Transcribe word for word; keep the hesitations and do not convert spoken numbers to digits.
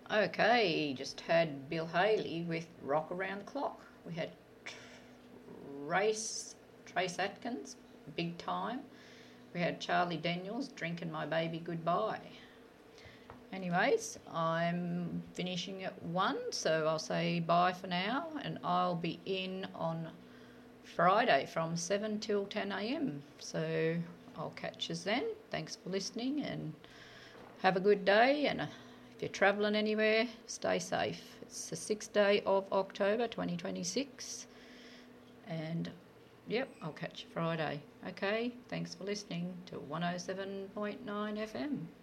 Okay, just had Bill Haley with Rock Around the Clock. We had Trace, Trace Atkins, Big Time. We had Charlie Daniels, Drinking My Baby Goodbye. Anyways, I'm finishing at one, so I'll say bye for now, and I'll be in on Friday from seven till ten a m. So I'll catch us then. Thanks for listening, and have a good day, and if you're travelling anywhere, stay safe. It's the sixth day of October twenty twenty-six, and yep, I'll catch you Friday. Okay, thanks for listening to one oh seven point nine F M.